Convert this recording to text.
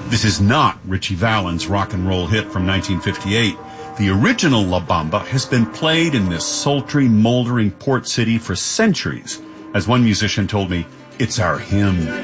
This is not Ritchie Valens' rock and roll hit from 1958. The original La Bamba has been played in this sultry, moldering port city for centuries. As one musician told me, it's our hymn.